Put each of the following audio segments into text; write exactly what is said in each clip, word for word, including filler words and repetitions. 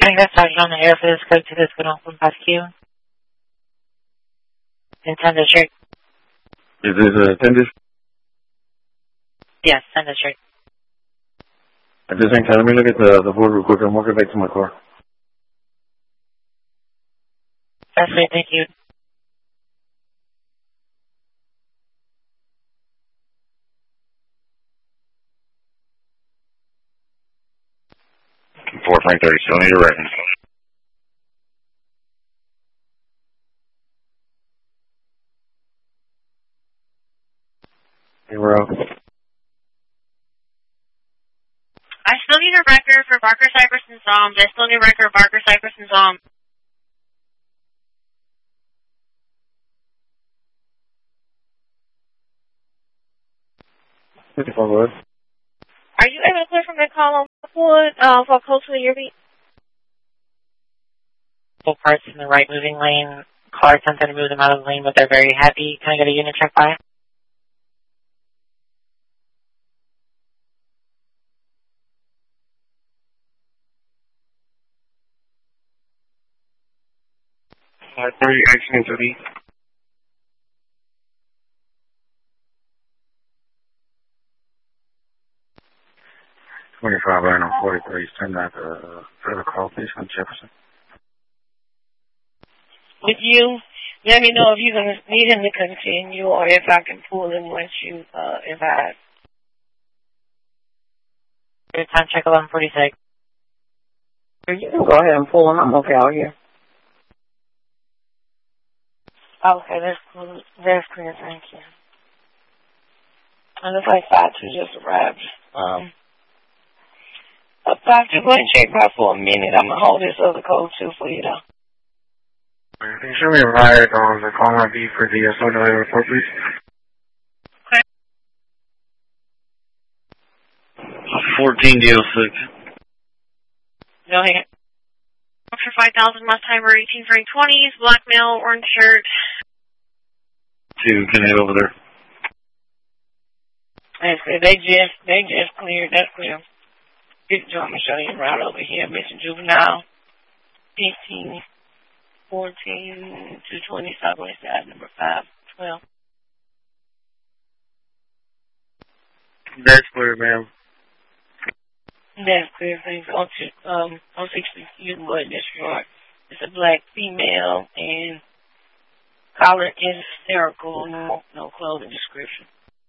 Getting that sergeant on the air for this code to this good Oakland Rescue. In ten District. Is this a ten District? Yes, ten District. At this same time, let me look at the, the board real quick. I'm walking back to my car. That's great, thank you. four Frank thirty, still need a record. Hey, we're out. I still need a record for Barker, Cypress, and Zombs. I still need a record for Barker, Cypress, and Zombs. fifty-four, go ahead. Are you able to clear from the call on Wood uh, for close to your beat? Full parts in the right moving lane. Car attempted to move them out of the lane, but they're very happy. Can I get a unit check by? Uh, thirty, accident thirty. twenty-five, iron on forty-three, send that uh, further call, please, on Jefferson. With you, let me know if you're going to need him to continue or if I can pull him once you uh, advise. Good time check eleven forty-six. You can go ahead and pull him. I'm okay out here. Okay, that's cool. That's clear, thank you. And it's like five two just arrived. Um, uh, five two, go ahead and check back for a minute. I'm going to hold this other code too for you though. Can you show me a ride on the call I D for the uh, Soda report, please? Okay. fourteen D L six. Go ahead. For five thousand Must-Timer, eighteen Frank twenties, black male, orange shirt. Two, can I head over there? That's clear. They just, they just cleared. That's clear. Good job. I'm going to show you right over here. Mission Juvenile. fifteen, fourteen, two twenty, Southwest Ave, number five twelve. That's clear, ma'am. That's clear. Thanks. On to, um, on sixty, you would, that's right. It's a black female and collar is hysterical. No, no clothing description.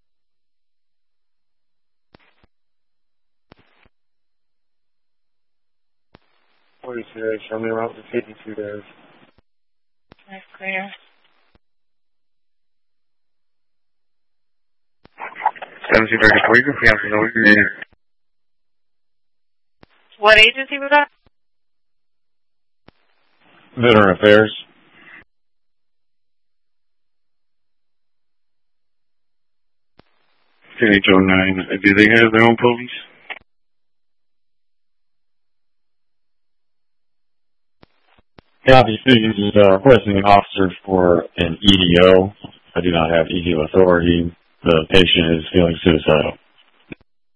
forty-two, show me around to fifty-two days. That's clear. seventeen thirty-four, you can see how we can hear. What agency was that? Veteran Affairs. K H oh nine, do they have their own police? Yeah, obviously, this is uh, requesting an officer for an E D O. I do not have E D O authority. The patient is feeling suicidal.